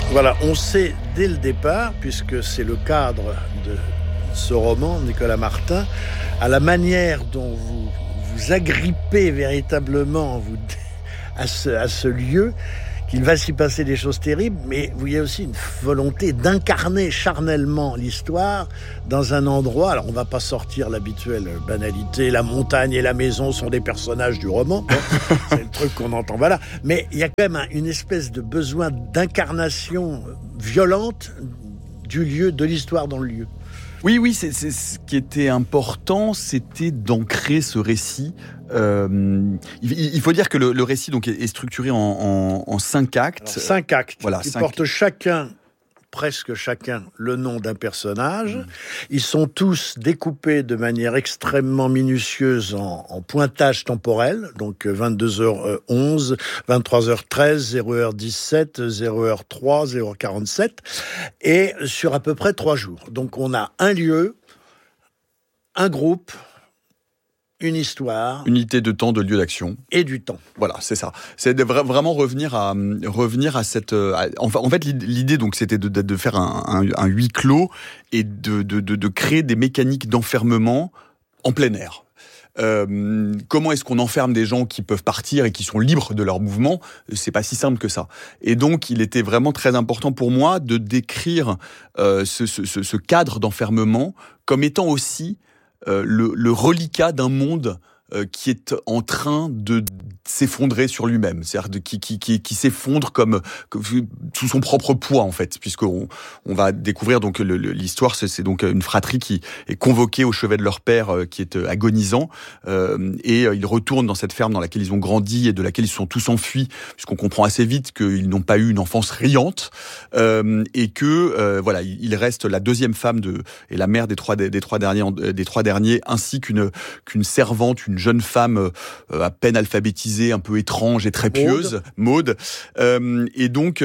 Voilà, on sait dès le départ, puisque c'est le cadre de ce roman, Nicolas Martin, à la manière dont vous agrippez véritablement à ce lieu, qu'il va s'y passer des choses terribles, mais il y a aussi une volonté d'incarner charnellement l'histoire dans un endroit. Alors, on ne va pas sortir l'habituelle banalité, la montagne et la maison sont des personnages du roman, c'est le truc qu'on entend, voilà. Mais il y a quand même une espèce de besoin d'incarnation violente du lieu, de l'histoire dans le lieu. Oui, c'est ce qui était important, c'était d'ancrer ce récit. Il faut dire que le récit donc est structuré en 5 actes. Alors, 5 actes, voilà, qui portent presque chacun, le nom d'un personnage. Ils sont tous découpés de manière extrêmement minutieuse en pointage temporel, donc 22h11, 23h13, 0h17, 0h3, 0h47, et sur à peu près 3 jours. Donc on a un lieu, un groupe, une histoire, unité de temps, de lieu d'action et du temps. Voilà, c'est ça. C'est de vraiment revenir à cette. En fait, l'idée donc c'était de faire un huis clos et de créer des mécaniques d'enfermement en plein air. Comment est-ce qu'on enferme des gens qui peuvent partir et qui sont libres de leur mouvement ? C'est pas si simple que ça. Et donc, il était vraiment très important pour moi de décrire ce cadre d'enfermement comme étant aussi le reliquat d'un monde qui est en train de s'effondrer sur lui-même, c'est-à-dire qui s'effondre comme sous son propre poids en fait, puisqu'on va découvrir donc l'histoire, c'est donc une fratrie qui est convoquée au chevet de leur père qui est agonisant, et ils retournent dans cette ferme dans laquelle ils ont grandi et de laquelle ils se sont tous enfuis, puisqu'on comprend assez vite qu'ils n'ont pas eu une enfance riante, et que voilà, il reste la deuxième femme et la mère des trois derniers, ainsi qu'une servante, une jeune femme à peine alphabétisée, un peu étrange et très pieuse, Maud. Et donc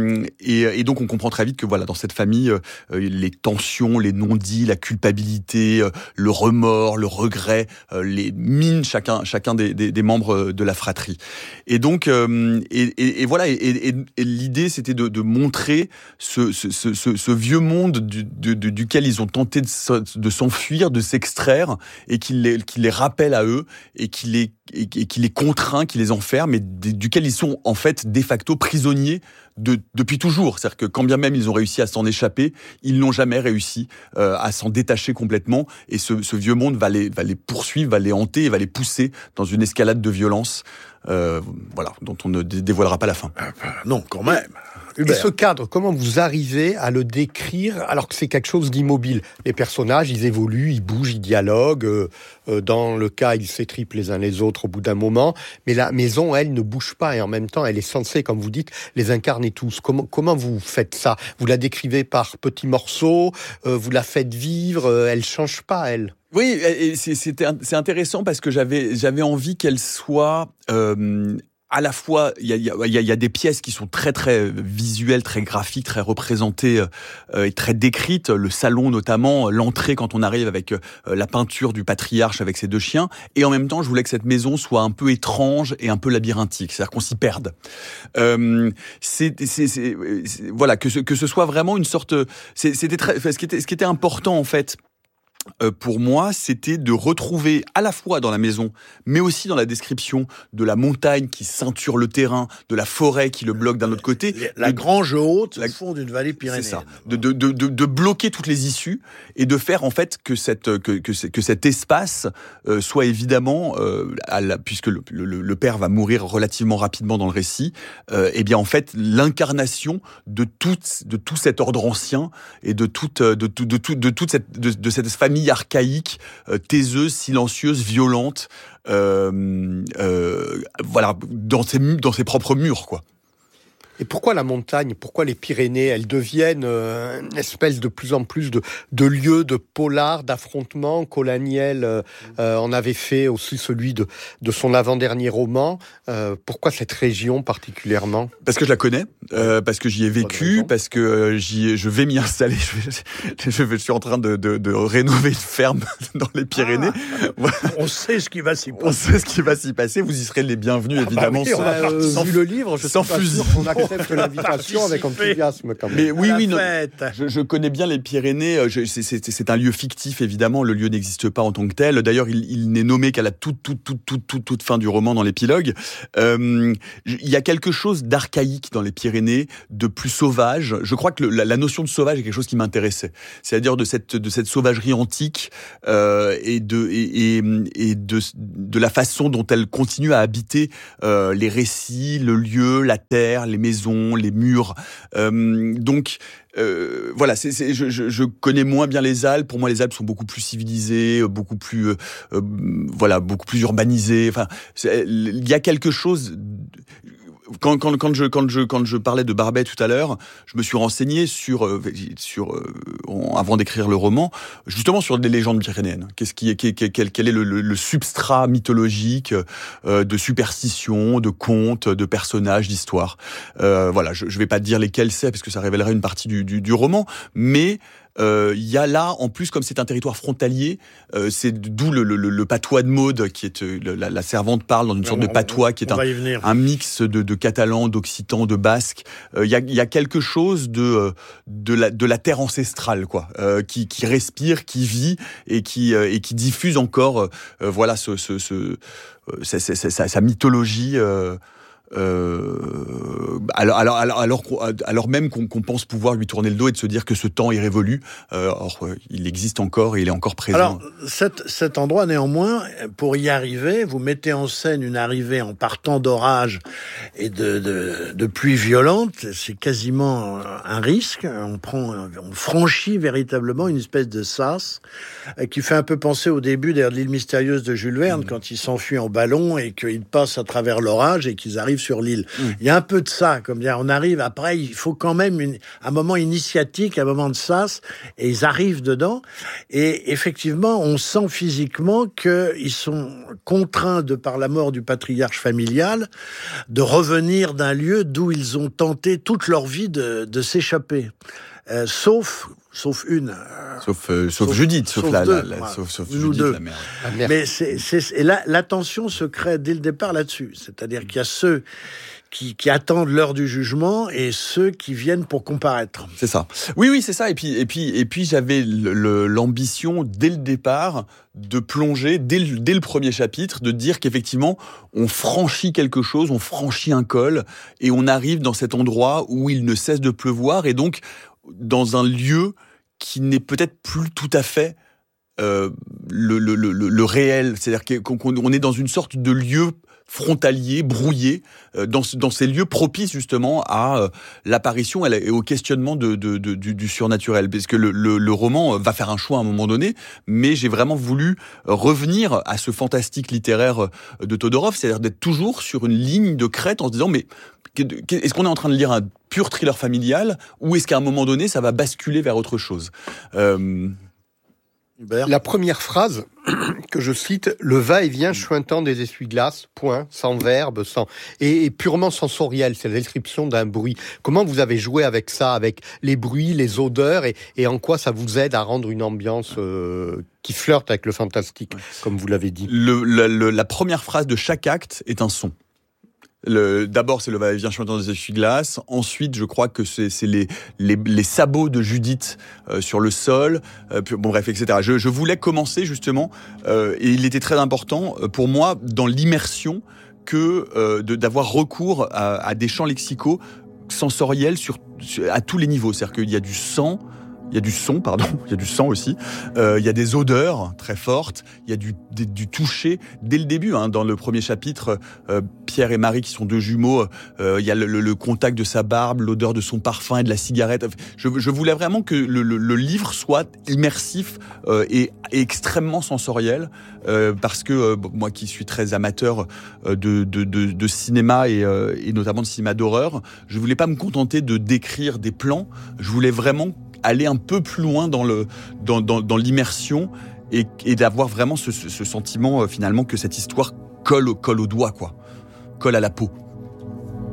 on comprend très vite que voilà, dans cette famille, les tensions, les non-dits, la culpabilité, le remords, le regret, les minent chacun des membres de la fratrie. Et donc voilà, et l'idée c'était de montrer ce vieux monde duquel ils ont tenté de s'enfuir, de s'extraire, et qui les rappelle à eux, et qui les contraint, qui les enferme, et duquel ils sont en fait de facto prisonniers depuis toujours. C'est-à-dire que quand bien même ils ont réussi à s'en échapper, ils n'ont jamais réussi à s'en détacher complètement, et ce vieux monde va les poursuivre, va les hanter et va les pousser dans une escalade de violence, voilà, dont on ne dévoilera pas la fin. Non, quand même. Hubert. Et ce cadre, comment vous arrivez à le décrire alors que c'est quelque chose d'immobile ? Les personnages, ils évoluent, ils bougent, ils dialoguent. Dans le cas, ils s'étripent les uns les autres au bout d'un moment. Mais la maison, elle, ne bouge pas. Et en même temps, elle est censée, comme vous dites, les incarner tous. Comment vous faites ça ? Vous la décrivez par petits morceaux, vous la faites vivre, elle change pas, elle. Oui, et c'est intéressant parce que j'avais envie qu'elle soit... à la fois, il y a des pièces qui sont très très visuelles, très graphiques, très représentées et très décrites. Le salon notamment, l'entrée quand on arrive avec la peinture du patriarche avec ses 2 chiens. Et en même temps, je voulais que cette maison soit un peu étrange et un peu labyrinthique, c'est-à-dire qu'on s'y perde. Voilà, que ce soit vraiment une sorte. C'était très. Ce qui était important en fait. Pour moi, c'était de retrouver à la fois dans la maison, mais aussi dans la description de la montagne qui ceinture le terrain, de la forêt qui le bloque d'un autre côté. La grange haute au fond d'une vallée pyrénéenne. C'est ça. De bloquer toutes les issues et de faire en fait que cet espace soit évidemment, puisque le père va mourir relativement rapidement dans le récit, et bien en fait l'incarnation de tout cet ordre ancien et de toute cette famille archaïque, taiseuse, silencieuse, violente, voilà, dans ses propres murs, quoi. Et pourquoi la montagne ? Pourquoi les Pyrénées ? Elles deviennent une espèce de plus en plus de lieux de polar, d'affrontements. Colaniel en avait fait aussi celui de son avant-dernier roman. Pourquoi cette région particulièrement ? Parce que je la connais, parce que j'y ai vécu, parce que je vais m'y installer. Je suis en train de rénover une ferme dans les Pyrénées. Voilà. On sait ce qui va s'y passer. On sait ce qui va s'y passer. Vous y serez les bienvenus, évidemment. Vu le livre, je sans suis pas fusil. sûr qu'on a j'accepte l'invitation avec enthousiasme quand même. Mais oui, oui, non, je connais bien les Pyrénées. C'est un lieu fictif, évidemment. Le lieu n'existe pas en tant que tel. D'ailleurs, il n'est nommé qu'à la toute fin du roman, dans l'épilogue. Il y a quelque chose d'archaïque dans les Pyrénées, de plus sauvage. Je crois que la notion de sauvage est quelque chose qui m'intéressait. C'est-à-dire de cette sauvagerie antique et de la façon dont elle continue à habiter les récits, le lieu, la terre, les maisons, les murs. Donc voilà, je connais moins bien les Alpes. Pour moi, les Alpes sont beaucoup plus civilisées, beaucoup plus beaucoup plus urbanisées. Enfin, il y a quelque chose. Quand je parlais de Barbet tout à l'heure, je me suis renseigné avant d'écrire le roman, justement sur des légendes pyrénéennes. Quel est le substrat mythologique de superstitions, de contes, de personnages, d'histoires. Je vais pas te dire lesquels c'est parce que ça révélerait une partie du roman, mais il y a là, en plus, comme c'est un territoire frontalier, c'est d'où le patois de Maud, qui est la servante parle dans une sorte de patois qui est un mix de catalan, d'occitan, de basque. Il y a quelque chose de la terre ancestrale, quoi, qui respire, qui vit et qui diffuse encore, sa mythologie. Alors même qu'on pense pouvoir lui tourner le dos et de se dire que ce temps est révolu, or il existe encore et il est encore présent. Alors cet endroit, néanmoins, pour y arriver, vous mettez en scène une arrivée en partant d'orage et de pluie violente. C'est quasiment un risque. On franchit véritablement une espèce de sas qui fait un peu penser au début d'ailleurs de l'île mystérieuse de Jules Verne, quand il s'enfuit en ballon et qu'il passe à travers l'orage et qu'ils arrivent sur l'île. Il y a un peu de ça, comme dire, on arrive après, il faut quand même un moment initiatique, un moment de sas, et ils arrivent dedans, et effectivement, on sent physiquement qu'ils sont contraints, de par la mort du patriarche familial, de revenir d'un lieu d'où ils ont tenté toute leur vie de s'échapper. Sauf une. Sauf Judith, sauf nous deux. La mère. Mais et là, la tension se crée dès le départ là-dessus. C'est-à-dire qu'il y a ceux qui attendent l'heure du jugement et ceux qui viennent pour comparaître. C'est ça. Oui, c'est ça. Et puis j'avais l'ambition dès le départ de plonger dès le premier chapitre, de dire qu'effectivement on franchit quelque chose, on franchit un col et on arrive dans cet endroit où il ne cesse de pleuvoir et donc dans un lieu qui n'est peut-être plus tout à fait le réel. C'est-à-dire qu'on est dans une sorte de lieu frontalier, brouillé, dans ces lieux propices justement à l'apparition et au questionnement du surnaturel. Parce que le roman va faire un choix à un moment donné, mais j'ai vraiment voulu revenir à ce fantastique littéraire de Todorov, c'est-à-dire d'être toujours sur une ligne de crête en se disant mais est-ce qu'on est en train de lire un pur thriller familial ou est-ce qu'à un moment donné ça va basculer vers autre chose? La première phrase que je cite, le va-et-vient chuintant des essuie-glaces, point, sans verbe, et purement sensoriel, c'est la description d'un bruit. Comment vous avez joué avec ça, avec les bruits, les odeurs, et en quoi ça vous aide à rendre une ambiance qui flirte avec le fantastique, comme vous l'avez dit? La première phrase de chaque acte est un son. D'abord, c'est le va-et-vient chuintant des essuie-glaces. Ensuite, je crois que c'est les sabots de Judith sur le sol. Etc. Je voulais commencer justement, et il était très important pour moi dans l'immersion que d'avoir recours à des champs lexicaux sensoriels à tous les niveaux. C'est-à-dire qu'il y a du sang. Il y a du son, il y a du sang aussi. Il y a des odeurs très fortes. Il y a du toucher dès le début. Dans le premier chapitre, Pierre et Marie qui sont deux jumeaux. Il y a le contact de sa barbe, l'odeur de son parfum et de la cigarette. Je voulais vraiment que le livre soit immersif et extrêmement sensoriel parce que moi qui suis très amateur de cinéma et notamment de cinéma d'horreur, je voulais pas me contenter de décrire des plans. Je voulais vraiment aller un peu plus loin dans l'immersion et d'avoir vraiment ce sentiment finalement que cette histoire colle au doigt, quoi, colle à la peau.